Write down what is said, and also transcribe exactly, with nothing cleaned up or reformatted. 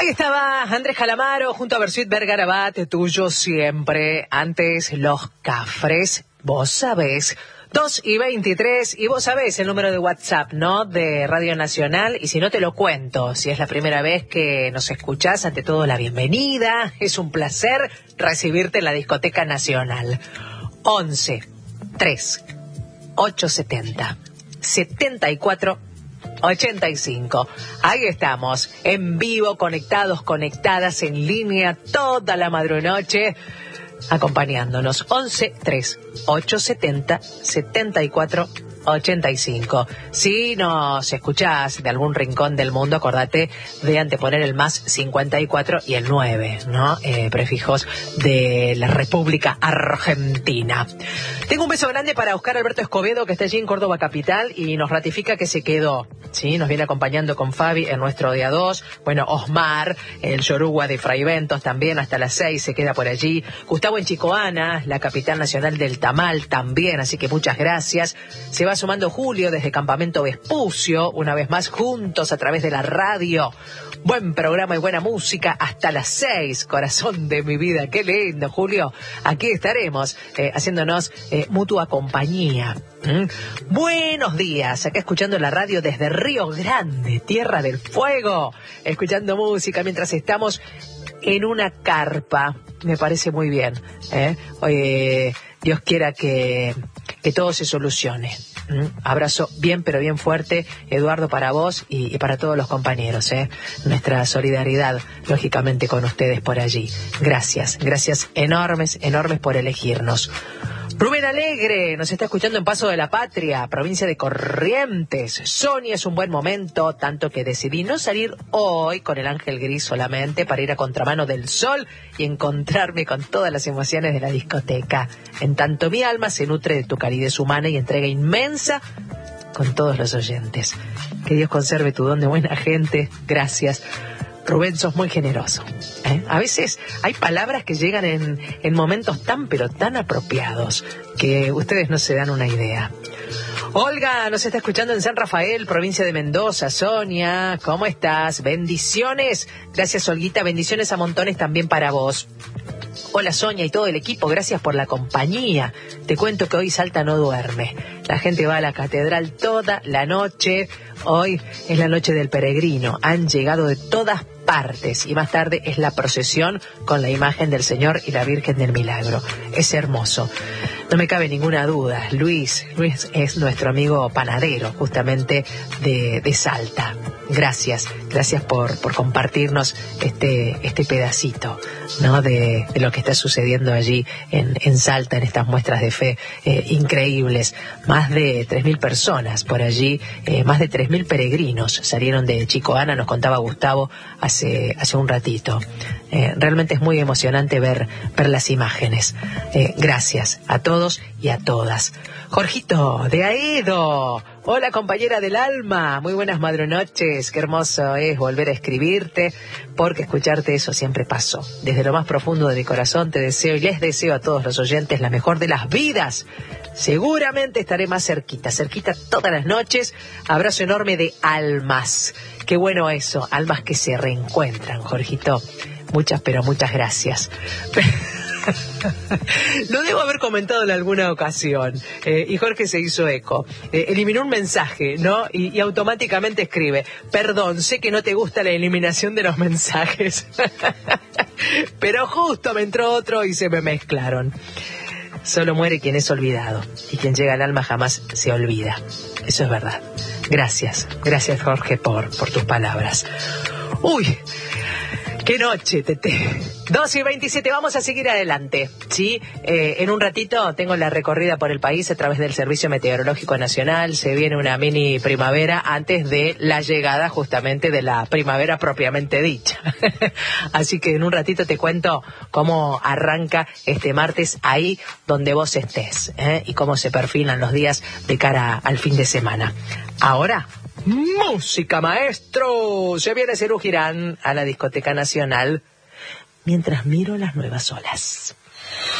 Ahí estaba Andrés Calamaro junto a Bersuit Vergarabat, tuyo siempre. Antes los Cafres, vos sabés. dos y veintitrés, y vos sabés el número de WhatsApp, ¿no? De Radio Nacional, y si no te lo cuento, si es la primera vez que nos escuchás, ante todo la bienvenida, es un placer recibirte en la Discoteca Nacional. once, tres, ochocientos setenta, setenta y cuatro, ochenta y cinco. Ahí estamos, en vivo, conectados, conectadas, en línea, toda la madrunoche, acompañándonos. once, tres, ochocientos setenta, setenta y cuatro, ochenta y cinco. Si nos escuchás de algún rincón del mundo, acordate de anteponer el más cincuenta y cuatro y el nueve, ¿no? Eh, prefijos de la República Argentina. Tengo un beso grande para Oscar Alberto Escobedo, que está allí en Córdoba Capital y nos ratifica que se quedó. Sí, nos viene acompañando con Fabi en nuestro día dos. Bueno, Osmar, el Yoruba de Fraiventos, también hasta las seis se queda por allí. Gustavo en Chicoana, la capital nacional del tamal, también, así que muchas gracias. Se va sumando Julio desde Campamento Vespucio, una vez más juntos a través de la radio. Buen programa y buena música hasta las seis, corazón de mi vida. Qué lindo, Julio. Aquí estaremos eh, haciéndonos eh, mutua compañía. ¿Mm? Buenos días, acá escuchando la radio desde Río Grande, Tierra del Fuego, escuchando música mientras estamos en una carpa. Me parece muy bien, ¿eh? Oye, Dios quiera que, que todo se solucione. ¿Mm? Abrazo bien, pero bien fuerte, Eduardo, para vos y, y para todos los compañeros, ¿eh? Nuestra solidaridad, lógicamente, con ustedes por allí. Gracias, gracias enormes, enormes por elegirnos. Rubén Alegre nos está escuchando en Paso de la Patria, provincia de Corrientes. Sonia, es un buen momento, tanto que decidí no salir hoy con el ángel gris solamente para ir a contramano del sol y encontrarme con todas las emociones de la discoteca. En tanto mi alma se nutre de tu calidez humana y entrega inmensa con todos los oyentes. Que Dios conserve tu don de buena gente. Gracias. Rubén, sos muy generoso, ¿eh? A veces hay palabras que llegan en, en momentos tan pero tan apropiados que ustedes no se dan una idea. Olga nos está escuchando en San Rafael, provincia de Mendoza. Sonia, ¿cómo estás? Bendiciones. Gracias, Olguita. Bendiciones a montones también para vos. Hola, Sonia y todo el equipo, gracias por la compañía. Te cuento que hoy Salta no duerme. La gente va a la catedral toda la noche. Hoy es la noche del peregrino. Han llegado de todas partes y más tarde es la procesión con la imagen del Señor y la Virgen del Milagro. Es hermoso. No me cabe ninguna duda. Luis, Luis es nuestro amigo panadero, justamente de, de Salta. Gracias, gracias por, por compartirnos este, este pedacito, ¿no? De, de lo que está sucediendo allí en, en Salta, en estas muestras de fe eh, increíbles. Más de tres mil personas por allí, eh, más de tres mil peregrinos salieron de Chicoana, nos contaba Gustavo hace, hace un ratito. Eh, realmente es muy emocionante ver, ver las imágenes. Eh, gracias a todos y a todas. Jorgito de Aedo, hola compañera del alma, muy buenas madrunoches, qué hermoso es volver a escribirte, porque escucharte eso siempre pasó. Desde lo más profundo de mi corazón te deseo y les deseo a todos los oyentes la mejor de las vidas. Seguramente estaré más cerquita, cerquita todas las noches. Abrazo enorme de almas. Qué bueno eso, almas que se reencuentran, Jorgito. Muchas, pero muchas gracias. Lo debo haber comentado en alguna ocasión, eh, y Jorge se hizo eco. Eh, eliminó un mensaje, ¿no? Y, y automáticamente escribe: perdón, sé que no te gusta la eliminación de los mensajes. Pero justo me entró otro y se me mezclaron. Solo muere quien es olvidado, y quien llega al alma jamás se olvida. Eso es verdad. Gracias, gracias Jorge por, por tus palabras. Uy, qué noche, Tete. dos y veintisiete, vamos a seguir adelante, ¿sí? Eh, en un ratito tengo la recorrida por el país a través del Servicio Meteorológico Nacional. Se viene una mini primavera antes de la llegada justamente de la primavera propiamente dicha. Así que en un ratito te cuento cómo arranca este martes ahí donde vos estés, ¿eh? Y cómo se perfilan los días de cara al fin de semana. Ahora, música, maestro. Se viene Serú Girán a la Discoteca Nacional mientras miro las nuevas olas.